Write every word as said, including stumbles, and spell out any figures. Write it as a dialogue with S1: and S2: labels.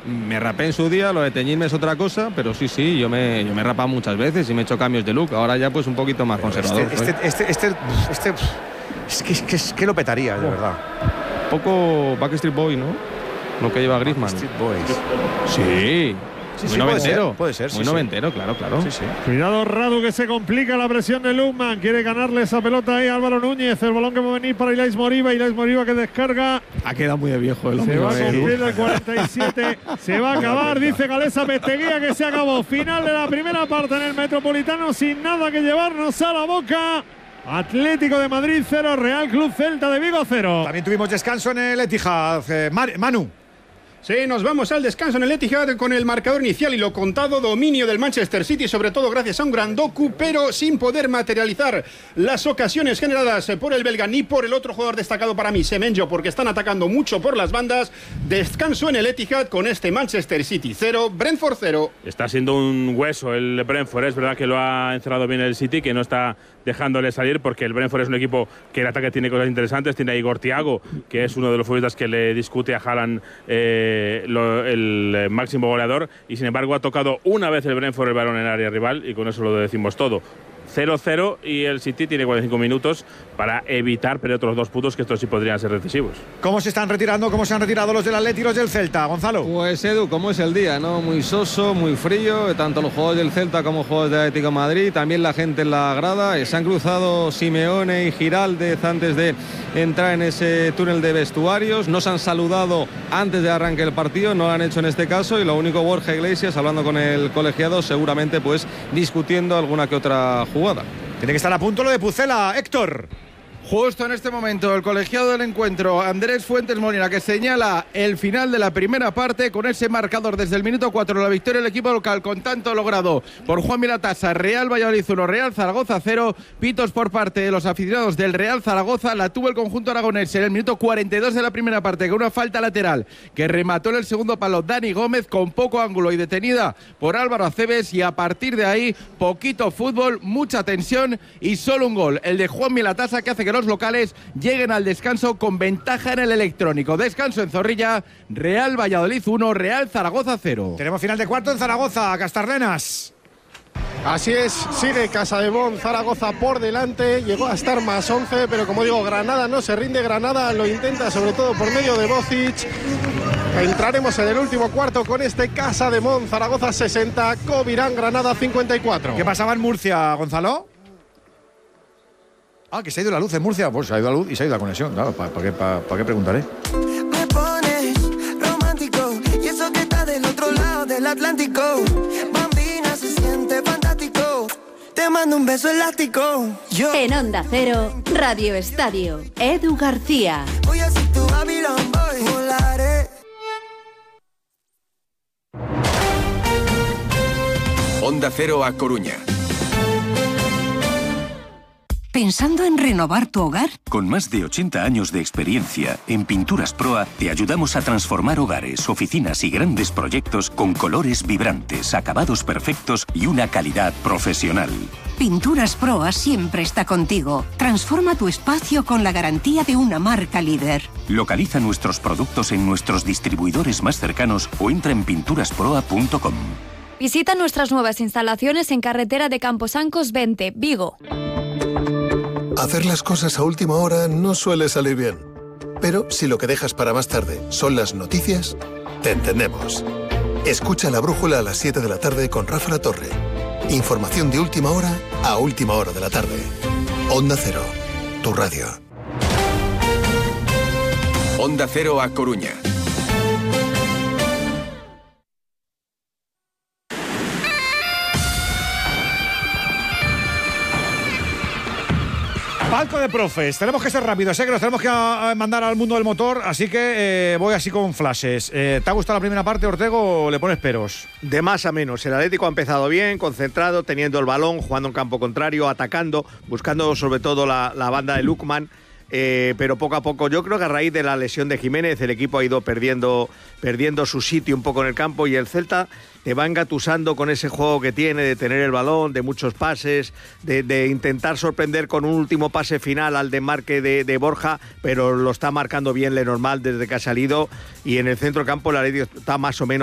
S1: me rapé en su día, lo de teñirme es otra cosa, pero sí, sí, yo me, yo me he rapado muchas veces y me he hecho cambios de look. Ahora ya pues un poquito más pero conservador.
S2: Este, este, este, este, este, este es, que, es, que, es que lo petaría, de verdad.
S1: Un poco Backstreet Boy, ¿no? Lo que lleva Griezmann.
S2: Backstreet Boys.
S1: Sí.
S2: Sí,
S1: muy
S2: sí,
S1: noventero.
S2: puede ser, puede ser,
S1: muy
S2: sí,
S1: noventero,
S2: sí.
S1: claro, claro.
S2: Sí, sí.
S3: Cuidado, Radu, que se complica la presión de Lukman. Quiere ganarle esa pelota ahí a Álvaro Núñez. El balón que va a venir para Ilais Moriba. Ilais Moriba que descarga.
S1: Ha quedado muy de viejo el hombre.
S3: Se va a
S1: eh.
S3: cumplir el cuarenta y siete. Se va a acabar, dice Galesa Besteguía, que se acabó. Final de la primera parte en el Metropolitano, sin nada que llevarnos a la boca. Atlético de Madrid cero, Real Club Celta de Vigo cero.
S2: También tuvimos descanso en el Etihad. Eh, Manu.
S4: Sí, nos vamos al descanso en el Etihad con el marcador inicial y lo contado, dominio del Manchester City, sobre todo gracias a un gran Doku, pero sin poder materializar las ocasiones generadas por el belga ni por el otro jugador destacado para mí, Semenyo, porque están atacando mucho por las bandas. Descanso en el Etihad con este Manchester City cero, Brentford cero.
S5: Está siendo un hueso el Brentford, es verdad que lo ha encerrado bien el City, que no está dejándole salir, porque el Brentford es un equipo que el ataque tiene cosas interesantes. Tiene a Igor Thiago, que es uno de los futbolistas que le discute a Haaland eh, lo, el máximo goleador, y sin embargo ha tocado una vez el Brentford el balón en el área rival, y con eso lo decimos todo. cero cero y el City tiene cuarenta y cinco minutos para evitar perder otros dos puntos, que estos sí podrían ser decisivos.
S2: ¿Cómo se están retirando? ¿Cómo se han retirado los del Atleti y los del Celta, Gonzalo?
S1: Pues Edu, ¿cómo es el día? ¿No? Muy soso, muy frío, tanto los jugadores del Celta como los jugadores del Atlético de Madrid, también la gente en la grada. Se han cruzado Simeone y Giraldez antes de entrar en ese túnel de vestuarios. No se han saludado antes de arranque el partido, no lo han hecho en este caso, y lo único, Borja Iglesias hablando con el colegiado, seguramente pues discutiendo alguna que otra jugada.
S2: Tiene que estar a punto lo de Pucela, Héctor.
S6: Justo en este momento, el colegiado del encuentro, Andrés Fuentes Molina, que señala el final de la primera parte con ese marcador desde el minuto cuatro, la victoria del equipo local con tanto logrado por Juan Milatasa. Real Valladolid uno, Real Zaragoza cero. Pitos por parte de los aficionados del Real Zaragoza. La tuvo el conjunto aragonés en el minuto cuarenta y dos de la primera parte, con una falta lateral que remató en el segundo palo Dani Gómez con poco ángulo y detenida por Álvaro Aceves, y a partir de ahí poquito fútbol, mucha tensión y solo un gol, el de Juan Milatasa, que hace que los locales lleguen al descanso con ventaja en el electrónico. Descanso en Zorrilla, Real Valladolid uno, Real Zaragoza cero.
S2: Tenemos final de cuarto en Zaragoza, Castarlenas.
S7: Así es, sigue Casademón, Zaragoza por delante, llegó a estar más once, pero como digo, Granada no se rinde, Granada lo intenta sobre todo por medio de Bocic. Entraremos en el último cuarto con este Casademón, Zaragoza sesenta, Covirán, Granada cincuenta y cuatro.
S2: ¿Qué pasaba en Murcia, Gonzalo? Ah, que se ha ido la luz en Murcia. Pues se ha ido la luz y se ha ido la conexión. Claro, ¿para pa qué, pa, pa qué preguntaré?
S8: Me pones romántico y eso que está del otro lado del Atlántico. Bambina se siente fantástico. Te mando un beso elástico. Yo.
S9: En Onda Cero, Radio Estadio, Edu García.
S8: Voy a ser tu Babylon Boy. Volaré.
S10: Onda Cero a Coruña.
S11: ¿Pensando en renovar tu hogar?
S12: Con más de ochenta años de experiencia, en Pinturas Proa te ayudamos a transformar hogares, oficinas y grandes proyectos con colores vibrantes, acabados perfectos y una calidad profesional.
S11: Pinturas Proa siempre está contigo. Transforma tu espacio con la garantía de una marca líder.
S12: Localiza nuestros productos en nuestros distribuidores más cercanos o entra en pinturas proa punto com.
S13: Visita nuestras nuevas instalaciones en carretera de Camposancos veinte, Vigo.
S14: Hacer las cosas a última hora no suele salir bien. Pero si lo que dejas para más tarde son las noticias, te entendemos. Escucha La Brújula a las siete de la tarde con Rafa La Torre. Información de última hora a última hora de la tarde. Onda Cero, tu radio.
S10: Onda Cero a Coruña.
S2: Palco de profes, tenemos que ser rápidos, sé que nos tenemos que mandar al mundo del motor, así que eh, voy así con flashes. Eh, ¿Te ha gustado la primera parte, Ortego, o le pones peros?
S15: De más a menos. El Atlético ha empezado bien, concentrado, teniendo el balón, jugando en campo contrario, atacando, buscando sobre todo la, la banda de Lukman. Eh, pero poco a poco, yo creo que a raíz de la lesión de Jiménez, el equipo ha ido perdiendo, perdiendo su sitio un poco en el campo, y el Celta te va engatusando con ese juego que tiene de tener el balón, de muchos pases, de, de intentar sorprender con un último pase final al desmarque de, de Borja, pero lo está marcando bien Lenormand desde que ha salido, y en el centro del campo el Atlético está más o menos